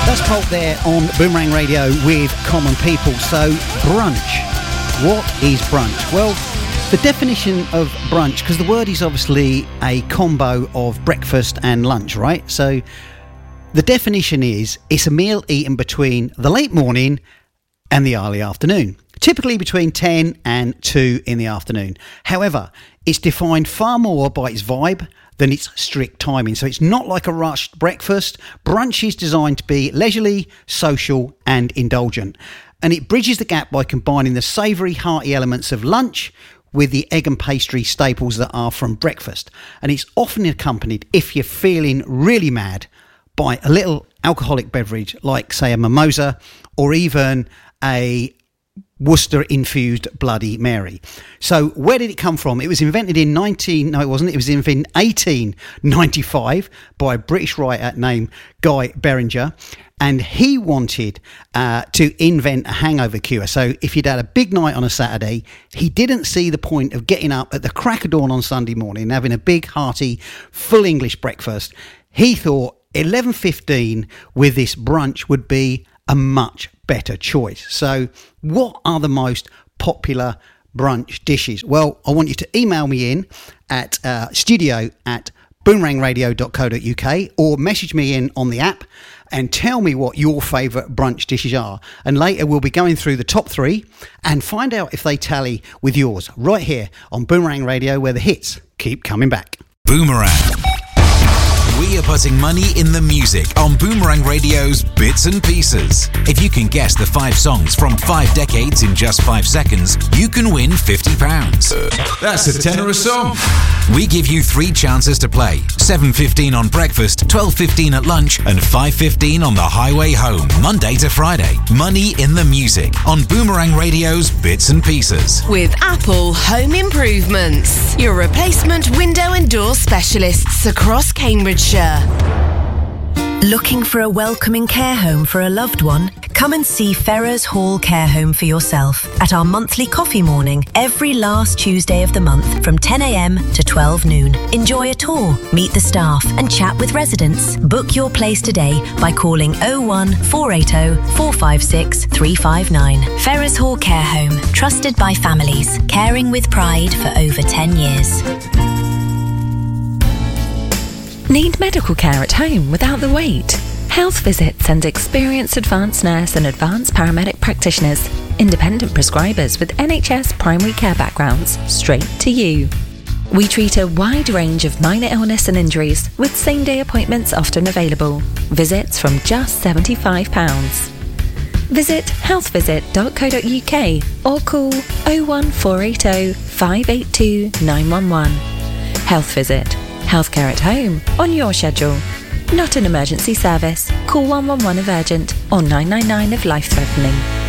That's Pulp there on Boomerang Radio with Common People. So, brunch. What is brunch? Well, the definition of brunch, because the word is obviously a combo of breakfast and lunch, right? So, the definition is it's a meal eaten between the late morning and the early afternoon, typically between 10 and 2 in the afternoon. However, it's defined far more by its vibe than its strict timing. So it's not like a rushed breakfast. Brunch is designed to be leisurely, social and indulgent. And it bridges the gap by combining the savoury, hearty elements of lunch with the egg and pastry staples that are from breakfast. And it's often accompanied, if you're feeling really mad, by a little alcoholic beverage like, say, a mimosa or even a Worcester infused Bloody Mary. So where did it come from? It was invented in 1895 by a British writer named Guy Beringer, and he wanted to invent a hangover cure. So if you'd had a big night on a Saturday, he didn't see the point of getting up at the crack of dawn on Sunday morning and having a big, hearty, full English breakfast. He thought 11:15 with this brunch would be a much better choice. So what are the most popular brunch dishes? Well, I want you to email me in at studio@boomerangradio.co.uk or message me in on the app and tell me what your favourite brunch dishes are. And later we'll be going through the top 3 and find out if they tally with yours right here on Boomerang Radio, where the hits keep coming back. Boomerang. We are putting money in the music on Boomerang Radio's Bits and Pieces. If you can guess the 5 songs from 5 decades in just 5 seconds, you can win £50. That's a tenner a song. We give you 3 chances to play. 7:15 on breakfast, 12:15 at lunch, and 5:15 on the highway home, Monday to Friday. Money in the music on Boomerang Radio's Bits and Pieces. With Apple Home Improvements, your replacement window and door specialists across Cambridgeshire. Looking for a welcoming care home for a loved one? Come and see Ferrers Hall Care Home for yourself at our monthly coffee morning every last Tuesday of the month from 10 a.m. to 12 noon. Enjoy a tour, meet the staff and chat with residents. Book your place today by calling 01 480 456 359. Ferrers Hall Care Home, trusted by families, caring with pride for over 10 years. Need medical care at home without the wait? Health Visits and experienced advanced nurse and advanced paramedic practitioners, independent prescribers with NHS primary care backgrounds, straight to you. We treat a wide range of minor illness and injuries with same-day appointments often available. Visits from just £75. Visit healthvisit.co.uk or call 01480 582 911. Health Visit. Healthcare at home, on your schedule. Not an emergency service. Call 111 if urgent or 999 if life-threatening.